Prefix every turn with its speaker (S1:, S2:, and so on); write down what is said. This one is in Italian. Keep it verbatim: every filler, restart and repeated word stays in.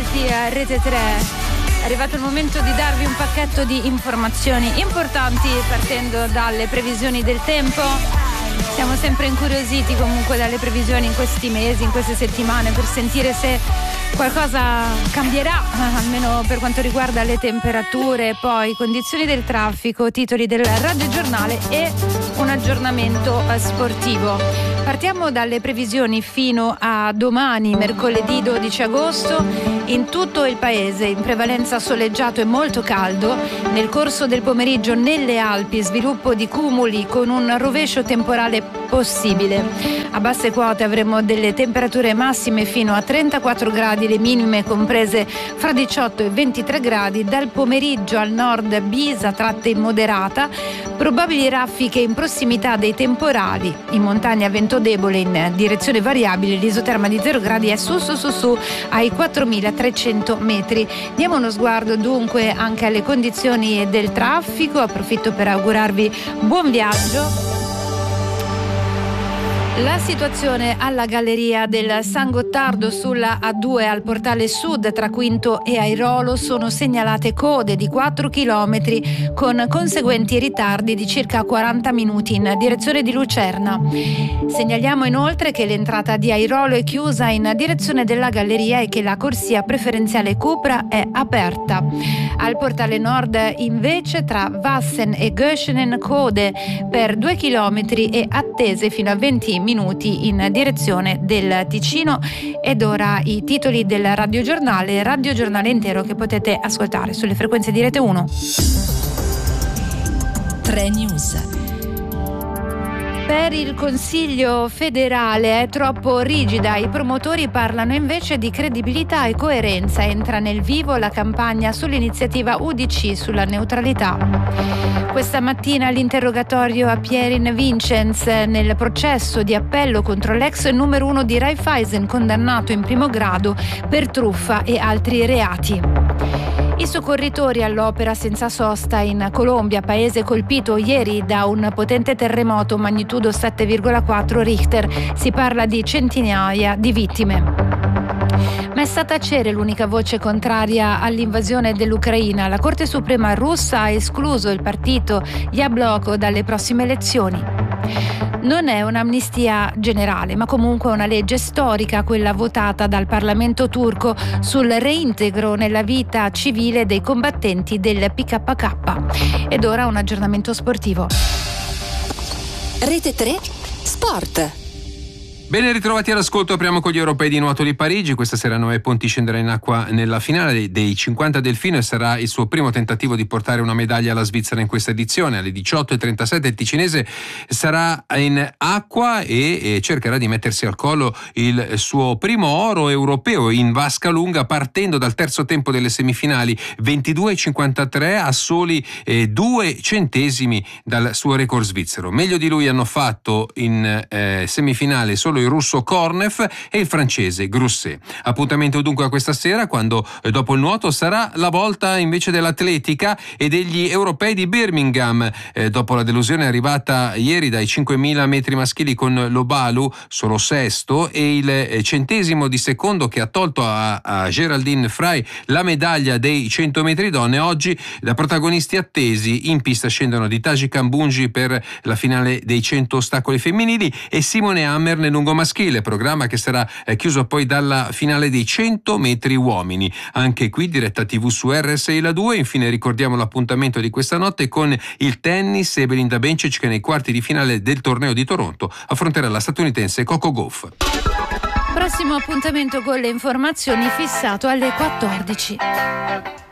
S1: ascolti a Rete tre. È arrivato il momento di darvi un pacchetto di informazioni importanti partendo dalle previsioni del tempo. Siamo sempre incuriositi comunque dalle previsioni in questi mesi, in queste settimane, per sentire se qualcosa cambierà, almeno per quanto riguarda le temperature, poi condizioni del traffico, titoli del radiogiornale e un aggiornamento sportivo. Partiamo dalle previsioni fino a domani, mercoledì dodici agosto. In tutto il paese, in prevalenza soleggiato e molto caldo. Nel corso del pomeriggio nelle Alpi sviluppo di cumuli con un rovescio temporale possibile. A basse quote avremo delle temperature massime fino a trentaquattro gradi, le minime comprese fra diciotto e ventitré gradi. Dal pomeriggio al nord Bisa, tratte in moderata, probabili raffiche in prossimità dei temporali. In montagna vento debole in direzione variabile, l'isoterma di zero gradi è su su su su ai quattromilatrecento metri. Diamo uno sguardo dunque anche alle condizioni del traffico. Approfitto per augurarvi buon viaggio. La situazione alla galleria del San Gottardo sulla A due al portale sud tra Quinto e Airolo sono segnalate code di quattro chilometri con conseguenti ritardi di circa quaranta minuti in direzione di Lucerna. Segnaliamo inoltre che l'entrata di Airolo è chiusa in direzione della galleria e che la corsia preferenziale Cupra è aperta. Al portale nord invece tra Vassen e Göschenen code per due chilometri e attese fino a venti minuti in direzione del Ticino. Ed ora i titoli del radiogiornale, radiogiornale intero che potete ascoltare sulle frequenze di Rete uno.
S2: tre News.
S1: Per il Consiglio federale è troppo rigida, i promotori parlano invece di credibilità e coerenza. Entra nel vivo la campagna sull'iniziativa U D C sulla neutralità. Questa mattina l'interrogatorio a Pierin Vincenz nel processo di appello contro l'ex numero uno di Raiffeisen, condannato in primo grado per truffa e altri reati. I soccorritori all'opera senza sosta in Colombia, paese colpito ieri da un potente terremoto magnitudo sette virgola quattro Richter. Si parla di centinaia di vittime. Ma è stata tacere l'unica voce contraria all'invasione dell'Ucraina. La Corte Suprema russa ha escluso il partito Yabloko dalle prossime elezioni. Non è un'amnistia generale, ma comunque una legge storica, quella votata dal Parlamento turco sul reintegro nella vita civile dei combattenti del P K K. Ed ora un aggiornamento sportivo.
S2: Rete tre Sport.
S3: Ben ritrovati all'ascolto, apriamo con gli europei di nuoto di Parigi. Questa sera Noè Ponti scenderà in acqua nella finale dei cinquanta delfino e sarà il suo primo tentativo di portare una medaglia alla Svizzera in questa edizione. Alle diciotto e trentasette il ticinese sarà in acqua e, e cercherà di mettersi al collo il suo primo oro europeo in vasca lunga, partendo dal terzo tempo delle semifinali, ventidue e cinquantatré, a soli eh, due centesimi dal suo record svizzero. Meglio di lui hanno fatto in eh, semifinale solo il russo Kornev e il francese Grousset. Appuntamento dunque a questa sera, quando eh, dopo il nuoto sarà la volta invece dell'atletica e degli europei di Birmingham. Eh, dopo la delusione arrivata ieri dai cinquemila metri maschili con Lobalu, solo sesto, e il eh, centesimo di secondo che ha tolto a, a Geraldine Frey la medaglia dei cento metri donne, oggi da protagonisti attesi in pista scendono di Taji Kambunji per la finale dei cento ostacoli femminili e Simone Hammer nel lungo maschile, programma che sarà eh, chiuso poi dalla finale dei cento metri uomini. Anche qui diretta tivù su R S I La due. Infine ricordiamo l'appuntamento di questa notte con il tennis e Belinda Bencic, che nei quarti di finale del torneo di Toronto affronterà la statunitense Coco Gauff.
S1: Prossimo appuntamento con le informazioni fissato alle quattordici.